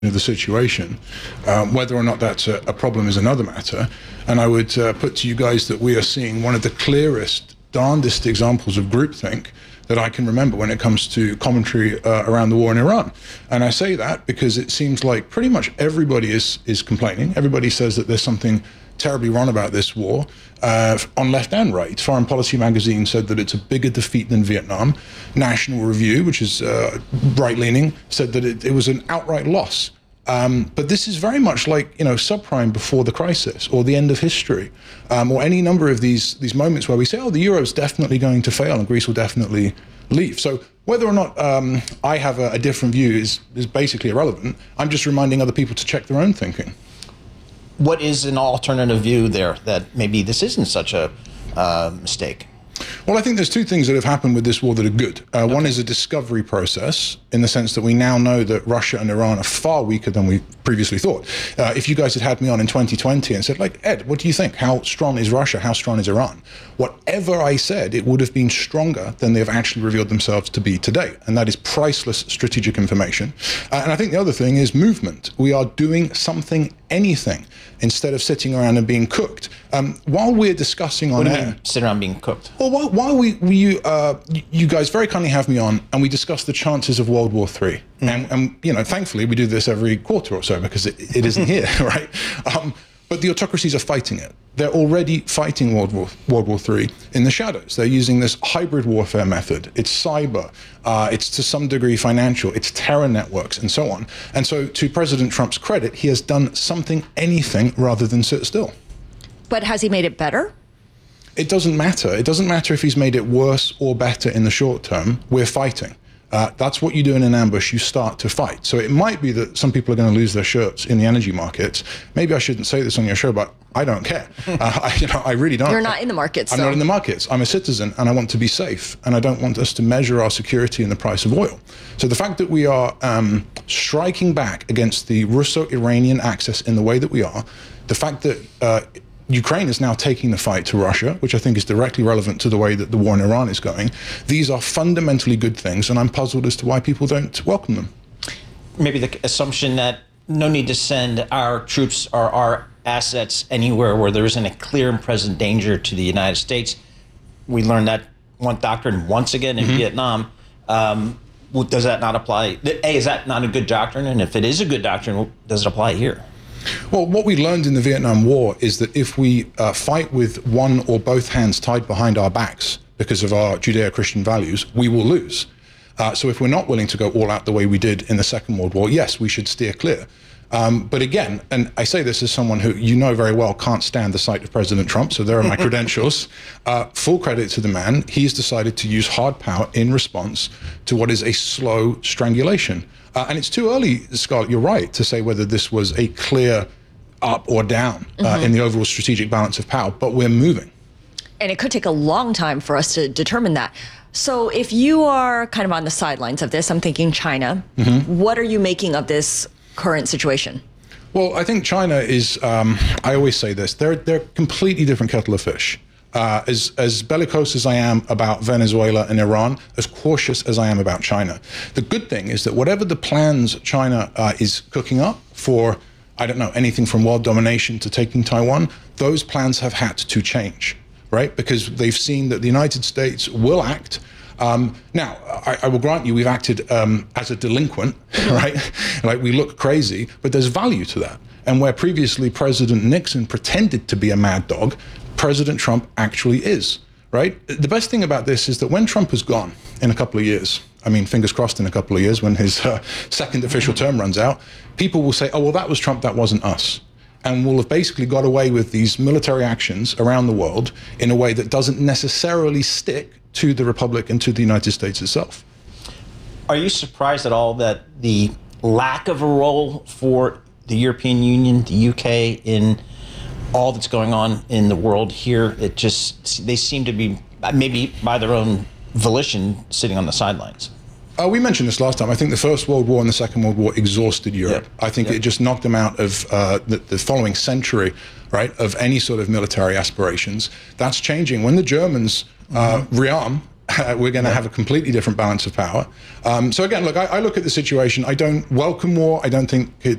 of the situation. Whether or not that's a problem is another matter. And I would put to you guys that we are seeing one of the clearest, darndest examples of groupthink that I can remember when it comes to commentary around the war in Iran. And I say that because it seems like pretty much everybody is complaining. Everybody says that there's something terribly wrong about this war, on left and right. Foreign Policy magazine said that it's a bigger defeat than Vietnam. National Review, which is right-leaning, said that it was an outright loss. But this is very much like, subprime before the crisis, or the end of history, or any number of these moments where we say, oh, the euro is definitely going to fail and Greece will definitely leave. So whether or not I have a different view is basically irrelevant. I'm just reminding other people to check their own thinking. What is an alternative view there that maybe this isn't such a mistake? Well, I think there's two things that have happened with this war that are good. One is a discovery process, in the sense that we now know that Russia and Iran are far weaker than we previously thought. If you guys had me on in 2020 and said, Ed, what do you think? How strong is Russia? How strong is Iran? Whatever I said, it would have been stronger than they've actually revealed themselves to be today. And that is priceless strategic information. And I think the other thing is movement. We are doing something, anything, instead of sitting around and being cooked. While we're discussing on air, sit around being cooked. Well, while you guys very kindly have me on, and we discuss the chances of World War III, and thankfully we do this every quarter or so because it isn't here, right? But the autocracies are fighting it. They're already fighting World War III in the shadows. They're using this hybrid warfare method. It's cyber, it's to some degree financial, it's terror networks, and so on. And so, to President Trump's credit, he has done something, anything, rather than sit still. But has he made it better? It doesn't matter. It doesn't matter if he's made it worse or better in the short term. We're fighting. That's what you do in an ambush. You start to fight. So it might be that some people are going to lose their shirts in the energy markets. Maybe I shouldn't say this on your show, but I don't care. I really don't. You're not in the markets. I'm not in the markets. I'm a citizen, and I want to be safe. And I don't want us to measure our security in the price of oil. So the fact that we are striking back against the Russo-Iranian axis in the way that we are, the fact that Ukraine is now taking the fight to Russia, which I think is directly relevant to the way that the war in Iran is going. These are fundamentally good things, and I'm puzzled as to why people don't welcome them. Maybe the assumption that no need to send our troops or our assets anywhere where there isn't a clear and present danger to the United States. We learned that one doctrine once again in Vietnam. Does that not apply? A, is that not a good doctrine? And if it is a good doctrine, does it apply here? Well, what we learned in the Vietnam War is that if we fight with one or both hands tied behind our backs because of our Judeo-Christian values, we will lose. So if we're not willing to go all out the way we did in the Second World War, yes, we should steer clear. But again, and I say this as someone who very well can't stand the sight of President Trump, so there are my credentials. Full credit to the man. He's decided to use hard power in response to what is a slow strangulation. And it's too early, Scarlett, you're right, to say whether this was a clear up or down in the overall strategic balance of power, but we're moving. And it could take a long time for us to determine that. So if you are kind of on the sidelines of this, I'm thinking China, what are you making of this current situation? Well, I think China is, I always say this, they're a completely different kettle of fish. As bellicose as I am about Venezuela and Iran, as cautious as I am about China. The good thing is that whatever the plans China is cooking up for, I don't know, anything from world domination to taking Taiwan, those plans have had to change, right? Because they've seen that the United States will act. Now, I will grant you we've acted as a delinquent, right? Like we look crazy, but there's value to that. And where previously President Nixon pretended to be a mad dog, President Trump actually is, right? The best thing about this is that when Trump is gone in a couple of years, I mean, fingers crossed in a couple of years when his second official term runs out, people will say, oh, well, that was Trump, that wasn't us. And we'll have basically got away with these military actions around the world in a way that doesn't necessarily stick to the Republic and to the United States itself. Are you surprised at all that the lack of a role for the European Union, the UK, in all that's going on in the world here? They seem to be, maybe by their own volition, sitting on the sidelines. We mentioned this last time. I think the First World War and the Second World War exhausted Europe. I think it just knocked them out of the following century, right, of any sort of military aspirations. That's changing. When the Germans rearm we're going to have a completely different balance of power. So again, look, I look at the situation. I don't welcome war. I don't think